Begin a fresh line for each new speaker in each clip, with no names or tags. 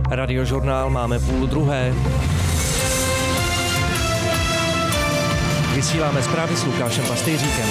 Radiožurnál máme 12:30. Vysíláme zprávy s Lukášem Pastejříkem.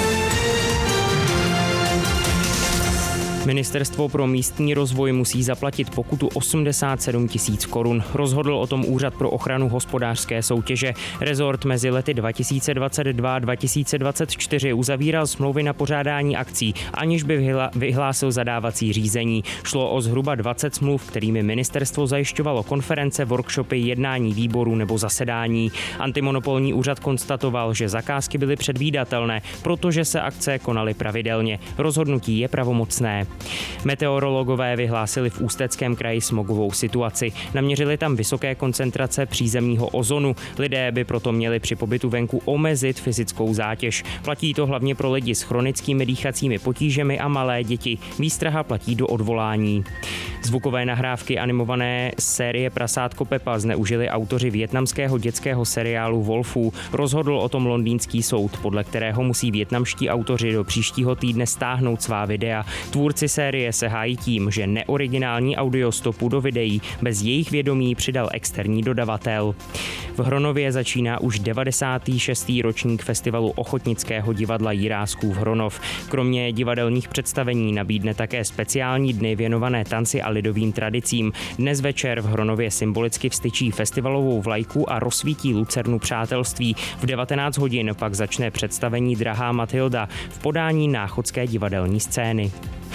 Ministerstvo pro místní rozvoj musí zaplatit pokutu 87 000 korun. Rozhodl o tom Úřad pro ochranu hospodářské soutěže. Rezort mezi lety 2022 a 2024 uzavíral smlouvy na pořádání akcí, aniž by vyhlásil zadávací řízení. Šlo o zhruba 20 smluv, kterými ministerstvo zajišťovalo konference, workshopy, jednání výborů nebo zasedání. Antimonopolní úřad konstatoval, že zakázky byly předvídatelné, protože se akce konaly pravidelně. Rozhodnutí je pravomocné. Meteorologové vyhlásili v Ústeckém kraji smogovou situaci. Naměřili tam vysoké koncentrace přízemního ozonu. Lidé by proto měli při pobytu venku omezit fyzickou zátěž. Platí to hlavně pro lidi s chronickými dýchacími potížemi a malé děti. Výstraha platí do odvolání. Zvukové nahrávky animované série Prasátko Pepa zneužili autoři vietnamského dětského seriálu Wolfů. Rozhodl o tom londýnský soud, podle kterého musí vietnamští autoři do příštího týdne stáhnout svá videa. Tvůrci série se hájí tím, že neoriginální audiostopu do videí bez jejich vědomí přidal externí dodavatel. V Hronově začíná už 96. ročník festivalu ochotnického divadla Jiráskův Hronov. Kromě divadelních představení nabídne také speciální dny věnované tanci a lidovým tradicím. Dnes večer v Hronově symbolicky vztyčí festivalovou vlajku a rozsvítí lucernu přátelství. V 19 hodin pak začne představení Drahá Matilda v podání náchodské divadelní scény.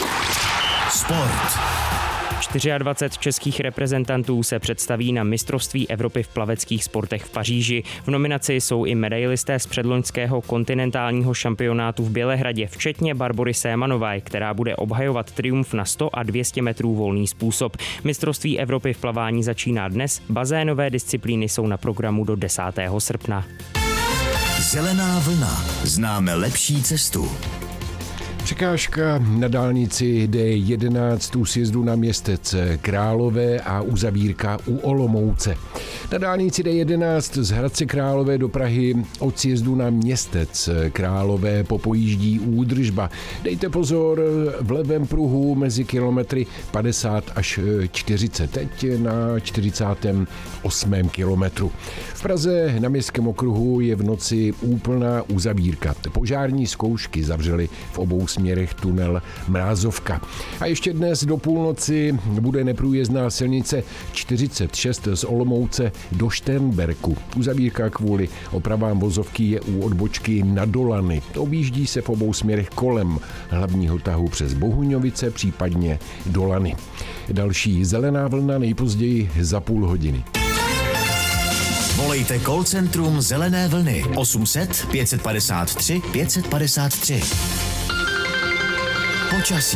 Sport.
24 českých reprezentantů se představí na mistrovství Evropy v plaveckých sportech v Paříži. V nominaci jsou i medailisté z předloňského kontinentálního šampionátu v Bělehradě, včetně Barbory Sémanové, která bude obhajovat triumf na 100 a 200 metrů volný způsob. Mistrovství Evropy v plavání začíná dnes, bazénové disciplíny jsou na programu do 10. srpna.
Zelená vlna. Známe lepší cestu.
Překážka na dálnici D11 u sjezdu na Městec Králové a uzavírka u Olomouce. Na dálnici D11 z Hradce Králové do Prahy od sjezdu na Městec Králové popojíždí údržba. Dejte pozor v levém pruhu mezi kilometry 50 až 40, teď na 48. kilometru. V Praze na Městském okruhu je v noci úplná uzavírka. Požární zkoušky zavřely v obou směrech tunel Mrázovka. A ještě dnes do půlnoci bude neprůjezdná silnice 46 z Olomouce do Šternberku. Uzavírka kvůli opravám vozovky je u odbočky na Dolany. Objíždí se v obou směrech kolem hlavního tahu přes Bohuňovice, případně Dolany. Další zelená vlna nejpozději za půl hodiny.
Volejte call centrum Zelené vlny 800 553 553. Počasí.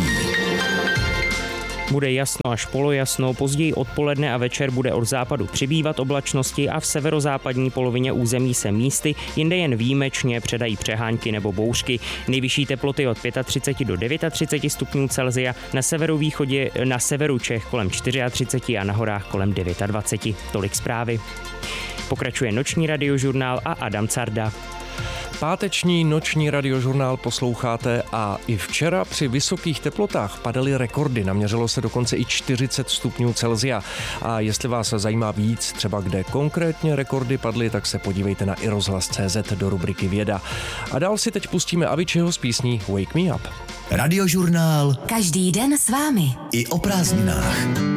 Bude jasno až polojasno, později odpoledne a večer bude od západu přibývat oblačnosti a v severozápadní polovině území se místy, jinde jen výjimečně předají přehánky nebo bouřky. Nejvyšší teploty od 35 do 39 stupňů Celsia, na severu Čech kolem 34 a na horách kolem 29. Tolik zprávy. Pokračuje noční radiožurnál a Adam Carda.
Páteční noční radiožurnál posloucháte a i včera při vysokých teplotách padaly rekordy. Naměřilo se dokonce i 40 stupňů Celsia. A jestli vás zajímá víc, třeba kde konkrétně rekordy padly, tak se podívejte na iRozhlas.cz do rubriky Věda. A dál si teď pustíme Aviciiho z písní Wake Me Up.
Radiožurnál.
Každý den s vámi.
I o prázdninách.